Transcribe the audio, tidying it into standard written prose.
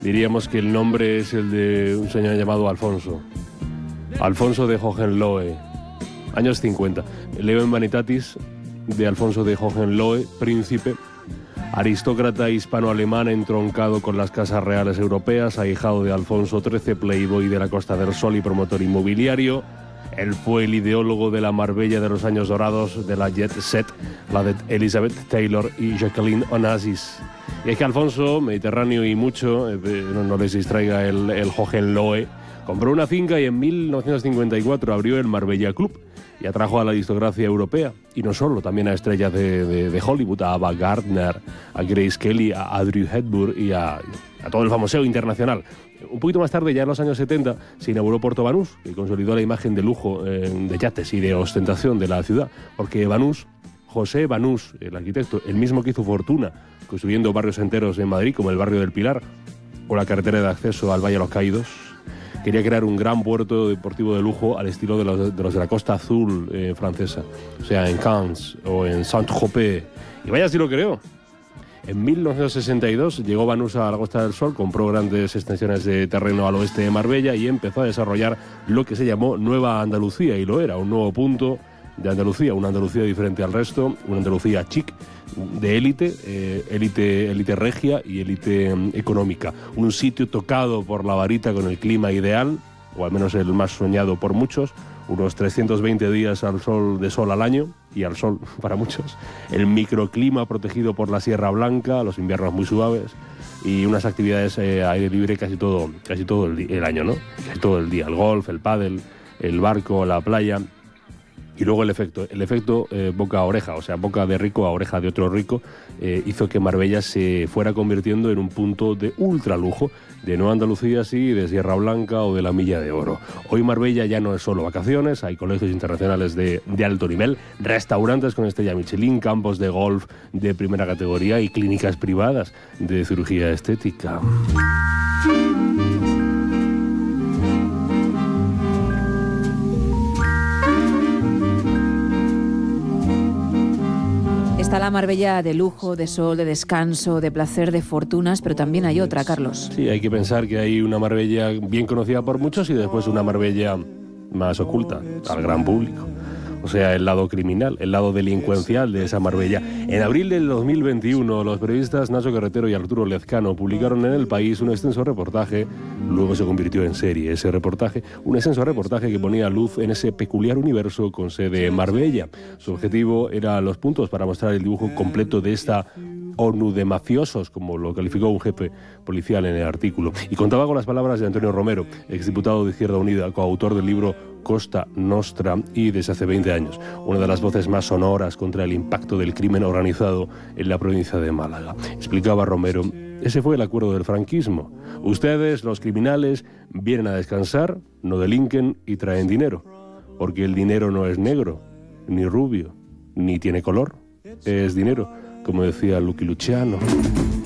Diríamos que el nombre es el de un señor llamado Alfonso. Alfonso de Hohenlohe, años 50. Leo en Vanitatis de Alfonso de Hohenlohe, príncipe, aristócrata hispano-alemán entroncado con las casas reales europeas, ahijado de Alfonso XIII, playboy de la Costa del Sol y promotor inmobiliario. Él fue el ideólogo de la Marbella de los años dorados, de la jet set, la de Elizabeth Taylor y Jacqueline Onassis. Y es que Alfonso, mediterráneo y mucho, no les distraiga el Hohenlohe, compró una finca y en 1954 abrió el Marbella Club y atrajo a la aristocracia europea, y no solo, también a estrellas de Hollywood, a Ava Gardner, a Grace Kelly, a Audrey Hepburn y a todo el famoseo internacional. Un poquito más tarde, ya en los años 70, se inauguró Porto Banús, que consolidó la imagen de lujo de yates y de ostentación de la ciudad, porque Banús, José Banús, el arquitecto, el mismo que hizo fortuna construyendo barrios enteros en Madrid, como el barrio del Pilar o la carretera de acceso al Valle de los Caídos, quería crear un gran puerto deportivo de lujo al estilo de los de la Costa Azul francesa, o sea, en Cannes o en Saint-Tropez. Y vaya si lo creó. En 1962 llegó Banús a la Costa del Sol, compró grandes extensiones de terreno al oeste de Marbella y empezó a desarrollar lo que se llamó Nueva Andalucía, y lo era, un nuevo punto de Andalucía, una Andalucía diferente al resto, una Andalucía chic, de élite, élite regia y élite económica. Un sitio tocado por la varita con el clima ideal, o al menos el más soñado por muchos, unos 320 días al sol al año, y al sol para muchos, el microclima protegido por la Sierra Blanca, los inviernos muy suaves, y unas actividades a aire libre casi todo el año, ¿no? Casi todo el día, el golf, el pádel, el barco, la playa. Y luego el efecto boca a oreja, o sea, boca de rico a oreja de otro rico, hizo que Marbella se fuera convirtiendo en un punto de ultra lujo, de Nueva Andalucía, sí, de Sierra Blanca o de la Milla de Oro. Hoy Marbella ya no es solo vacaciones, hay colegios internacionales de alto nivel, restaurantes con estrella Michelin, campos de golf de primera categoría y clínicas privadas de cirugía estética. Está la Marbella de lujo, de sol, de descanso, de placer, de fortunas, pero también hay otra, Carlos. Sí, hay que pensar que hay una Marbella bien conocida por muchos y después una Marbella más oculta al gran público. O sea, el lado criminal, el lado delincuencial de esa Marbella. En abril del 2021, los periodistas Nacho Carretero y Arturo Lezcano publicaron en El País un extenso reportaje, luego se convirtió en serie ese reportaje, un extenso reportaje que ponía luz en ese peculiar universo con sede en Marbella. Su objetivo era los puntos para mostrar el dibujo completo de esta ONU de mafiosos, como lo calificó un jefe policial en el artículo. Y contaba con las palabras de Antonio Romero, exdiputado de Izquierda Unida, coautor del libro Costa Nostra y desde hace 20 años, una de las voces más sonoras contra el impacto del crimen organizado en la provincia de Málaga. Explicaba Romero, ese fue el acuerdo del franquismo. Ustedes, los criminales, vienen a descansar, no delinquen y traen dinero, porque el dinero no es negro, ni rubio, ni tiene color, es dinero, como decía Lucky Luciano.